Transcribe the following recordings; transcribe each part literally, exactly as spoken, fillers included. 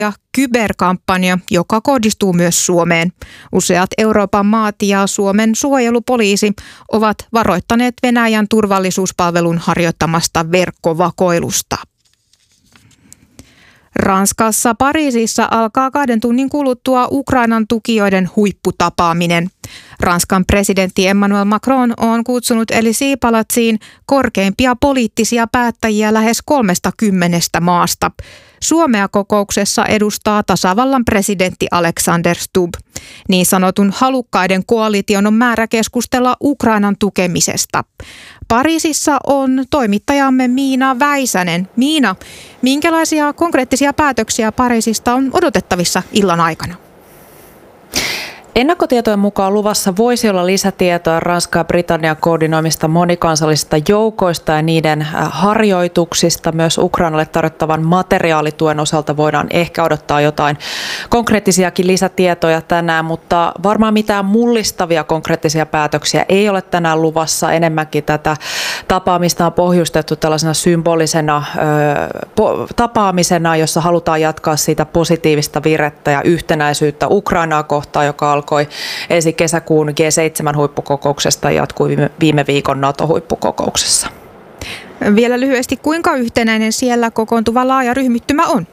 ja kyberkampanja, joka kohdistuu myös Suomeen. Useat Euroopan maat ja Suomen suojelupoliisi ovat varoittaneet Venäjän turvallisuuspalvelun harjoittamasta verkkovakoilusta. Ranskassa Pariisissa alkaa kahden tunnin kuluttua Ukrainan tukijoiden huipputapaaminen. Ranskan presidentti Emmanuel Macron on kutsunut Élysée-palatsiin korkeimpia poliittisia päättäjiä lähes kolmestakymmenestä maasta. Suomea kokouksessa edustaa tasavallan presidentti Alexander Stubb. Niin sanotun halukkaiden koalition on määrä keskustella Ukrainan tukemisesta. Pariisissa on toimittajamme Miina Väisänen. Miina, minkälaisia konkreettisia päätöksiä Pariisista on odotettavissa illan aikana? Ennakkotietojen mukaan luvassa voisi olla lisätietoa Ranskan ja Britannian koordinoimista monikansallisista joukoista ja niiden harjoituksista. Myös Ukrainalle tarjottavan materiaalituen osalta voidaan ehkä odottaa jotain konkreettisiakin lisätietoja tänään, mutta varmaan mitään mullistavia konkreettisia päätöksiä ei ole tänään luvassa. Enemmänkin tätä tapaamista on pohjustettu tällaisena symbolisena ö, po, tapaamisena, jossa halutaan jatkaa siitä positiivista virettä ja yhtenäisyyttä Ukrainaa kohtaan, joka alkoi ensi kesäkuun G seitsemän-huippukokouksesta ja jatkui viime, viime viikon NATO-huippukokouksessa. Vielä lyhyesti, kuinka yhtenäinen siellä kokoontuva laaja ryhmittymä on?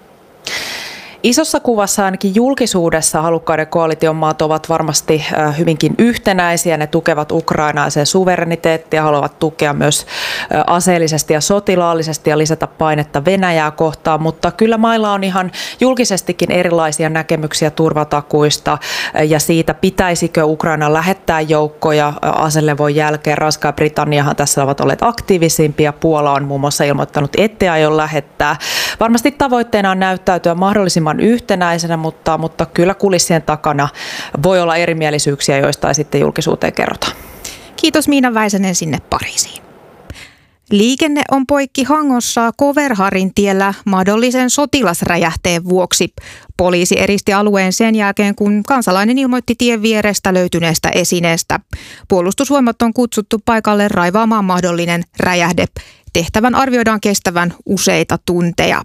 Isossa kuvassa ainakin julkisuudessa halukkaiden koalition maat ovat varmasti hyvinkin yhtenäisiä. Ne tukevat Ukrainaa sen suvereniteettia, haluavat tukea myös aseellisesti ja sotilaallisesti ja lisätä painetta Venäjää kohtaan. Mutta kyllä mailla on ihan julkisestikin erilaisia näkemyksiä turvatakuista ja siitä, pitäisikö Ukraina lähettää joukkoja aselevon jälkeen. Ranska ja Britanniahan tässä ovat olleet aktiivisimpia. Puola on muun muassa ilmoittanut, ettei aio lähettää. Varmasti tavoitteena on näyttäytyä mahdollisimman yhtenäisenä, mutta, mutta kyllä kulissien takana voi olla erimielisyyksiä, joista ei sitten julkisuuteen kerrota. Kiitos Miina Väisänen sinne Pariisiin. Liikenne on poikki Hangossa Koverharin tiellä mahdollisen sotilasräjähteen vuoksi. Poliisi eristi alueen sen jälkeen, kun kansalainen ilmoitti tien vierestä löytyneestä esineestä. Puolustusvoimat on kutsuttu paikalle raivaamaan mahdollinen räjähde. Tehtävän arvioidaan kestävän useita tunteja.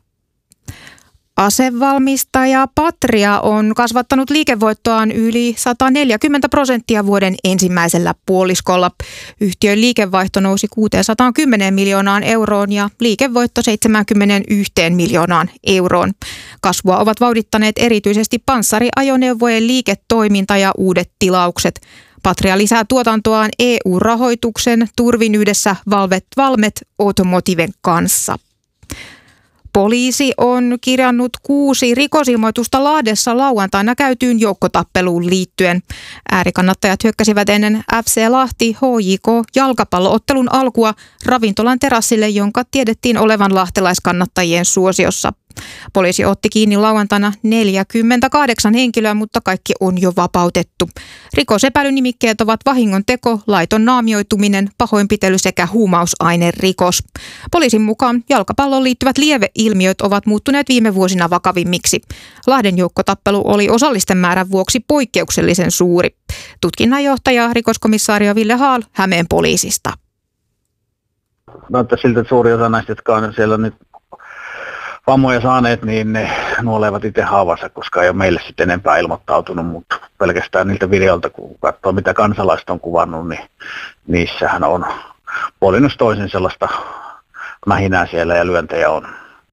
Asevalmistaja Patria on kasvattanut liikevoittoaan yli sata neljäkymmentä prosenttia vuoden ensimmäisellä puoliskolla. Yhtiön liikevaihto nousi kuusisataakymmenen miljoonaan euroon ja liikevoitto seitsemänkymmentäyksi miljoonaan euroon. Kasvua ovat vauhdittaneet erityisesti panssariajoneuvojen liiketoiminta ja uudet tilaukset. Patria lisää tuotantoaan E U-rahoituksen turvin yhdessä Valmet, Valmet Automotiven kanssa. Poliisi on kirjannut kuusi rikosilmoitusta Lahdessa lauantaina käytyyn joukkotappeluun liittyen. Äärikannattajat hyökkäsivät ennen F C Lahti H J K-jalkapalloottelun alkua ravintolan terassille, jonka tiedettiin olevan lahtelaiskannattajien suosiossa. Poliisi otti kiinni lauantaina neljäkymmentäkahdeksan henkilöä, mutta kaikki on jo vapautettu. Rikosepäilynimikkeet ovat vahingonteko, laiton naamioituminen, pahoinpitely sekä huumausainerikos. Poliisin mukaan jalkapalloon liittyvät lieveilmiöt ovat muuttuneet viime vuosina vakavimmiksi. Lahden joukkotappelu oli osallisten määrän vuoksi poikkeuksellisen suuri. Tutkinnanjohtaja rikoskomissaario Ville Haal Hämeen poliisista. Näyttää siltä, että suuri osa näistä, jotka on siellä nyt vammoja saaneet, niin ne nuolevat itse haavansa, koska ei ole meille sitten enempää ilmoittautunut, mutta pelkästään niiltä videolta, kun katsoo mitä kansalaiset on kuvannut, niin niissähän on puolin toisin sellaista mähinää siellä ja lyöntejä on.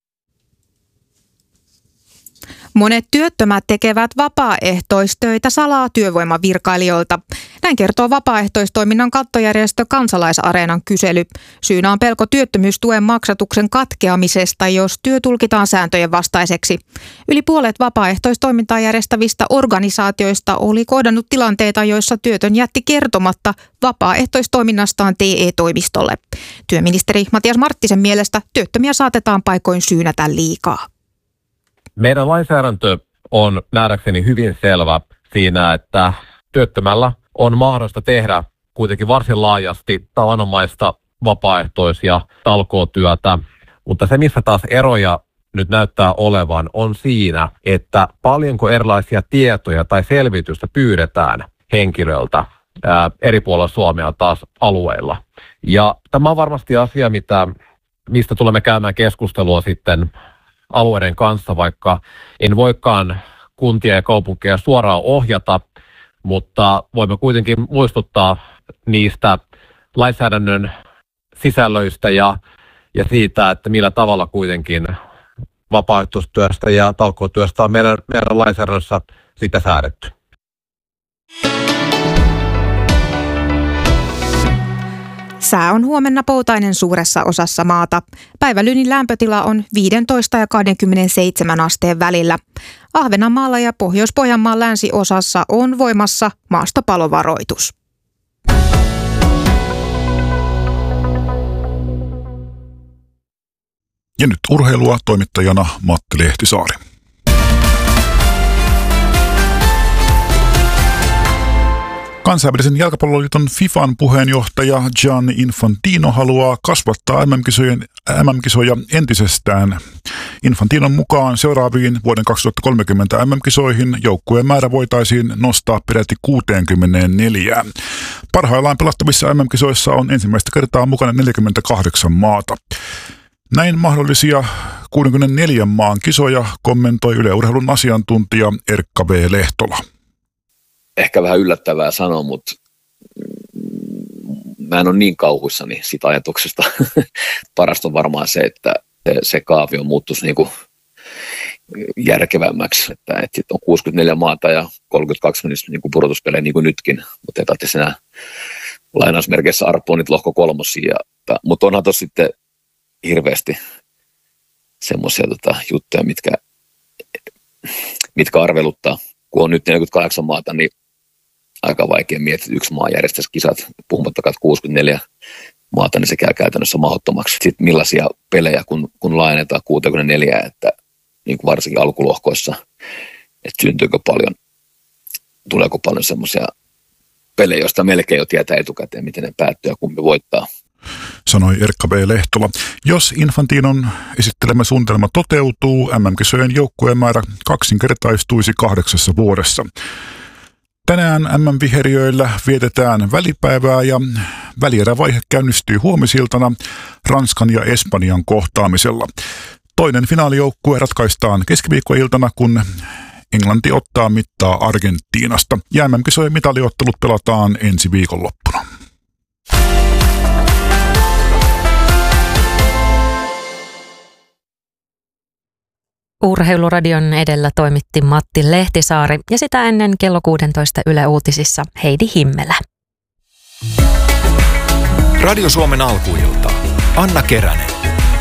Monet työttömät tekevät vapaaehtoistöitä salaa työvoimavirkailijoilta. Näin kertoo vapaaehtoistoiminnan kattojärjestö Kansalaisareenan kysely. Syynä on pelko työttömyystuen maksatuksen katkeamisesta, jos työ tulkitaan sääntöjen vastaiseksi. Yli puolet vapaaehtoistoimintaa järjestävistä organisaatioista oli kohdannut tilanteita, joissa työtön jätti kertomatta vapaaehtoistoiminnastaan T E-toimistolle. Työministeri Matias Marttisen mielestä työttömiä saatetaan paikoin syynätä liikaa. Meidän lainsäädäntö on nähdäkseni hyvin selvä siinä, että työttömällä on mahdollista tehdä kuitenkin varsin laajasti tavanomaista vapaaehtois- ja talkootyötä, mutta se missä taas eroja nyt näyttää olevan on siinä, että paljonko erilaisia tietoja tai selvitystä pyydetään henkilöltä ää, eri puolilla Suomea taas alueilla. Ja tämä on varmasti asia, mitä, mistä tulemme käymään keskustelua sitten alueiden kanssa, vaikka en voikaan kuntia ja kaupunkeja suoraan ohjata, mutta voimme kuitenkin muistuttaa niistä lainsäädännön sisällöistä ja, ja siitä, että millä tavalla kuitenkin vapaaehtoistyöstä ja talkootyöstä on meidän, meidän lainsäädännössä sitä säädetty. Sää on huomenna poutainen suuressa osassa maata. Päivälynin lämpötila on viisitoista ja kaksikymmentäseitsemän asteen välillä. Ahvenanmaalla ja Pohjois-Pohjanmaan länsiosassa on voimassa maastopalovaroitus. Ja nyt urheilua, toimittajana Matti Lehtisaari. Kansainvälisen jalkapalloliiton FIFAn puheenjohtaja Gianni Infantino haluaa kasvattaa M M-kisojen, M M-kisoja entisestään. Infantinon mukaan seuraaviin vuoden kaksituhattakolmekymmentä M M-kisoihin joukkueen määrä voitaisiin nostaa peräti kuusikymmentäneljä. Parhaillaan pelattavissa M M-kisoissa on ensimmäistä kertaa mukana neljäkymmentäkahdeksan maata. Näin mahdollisia kuusikymmentäneljän maan kisoja kommentoi Yle Urheilun asiantuntija Erkka V. Lehtola. Ehkä vähän yllättävää sanoa, mutta mä en ole niin kauhuissani siitä ajatuksesta. Parasta on varmaan se, että se kaavio muuttuisi niin kuin järkevämmäksi, että, että on kuusikymmentäneljä maata ja kolmekymmentäkaksi menisi niin kuin pudotuspelejä niin kuin nytkin, mutta ei tarvitse enää lainausmerkeissä arpoa niitä lohko kolmosia. Mutta onhan tuossa sitten hirveästi semmoisia tota, juttuja, mitkä, mitkä arveluttaa. Kun on nyt neljäkymmentäkahdeksan maata, niin aika vaikea miettiä, että yksi maa järjestäisi kisat, puhumattakaan kuusikymmentäneljä maata, niin se käy käytännössä mahdottomaksi. Sitten millaisia pelejä, kun, kun laajennetaan kuusikymmentäneljä, että niin kuin varsinkin alkulohkoissa, että syntyykö paljon, tuleeko paljon semmoisia pelejä, joista melkein jo tietää etukäteen, miten ne päättyy ja kumpi voittaa. Sanoi Erkka B. Lehtola. Jos Infantinon esittelemä suunnitelma toteutuu, M M-kisojen joukkueen määrä kaksinkertaistuisi kahdeksassa vuodessa. Tänään M M-viheriöillä vietetään välipäivää ja välierävaihe käynnistyy huomisiltana Ranskan ja Espanjan kohtaamisella. Toinen finaalijoukkue ratkaistaan keskiviikkoiltana, kun Englanti ottaa mittaa Argentiinasta. Ja M M-kisojen mitaliottelut pelataan ensi viikonloppuna. Urheiluradion edellä toimitti Matti Lehtisaari ja sitä ennen kello kuusitoista Yle Uutisissa Heidi Himmelä. Radio Suomen alkuilta. Anna Keränen.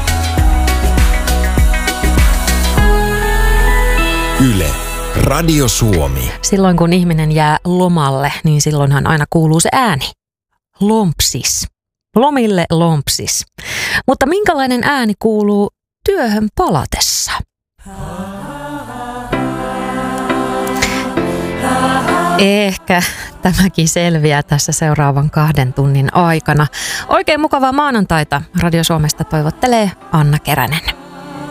Yle. Radio Suomi. Silloin kun ihminen jää lomalle, niin silloinhan aina kuuluu se ääni. Lompsis. Lomille lompsis. Mutta minkälainen ääni kuuluu työhön palatessa? Ehkä tämäkin selviää tässä seuraavan kahden tunnin aikana. Oikein mukavaa maanantaita. Radio Suomesta toivottelee Anna Keränen.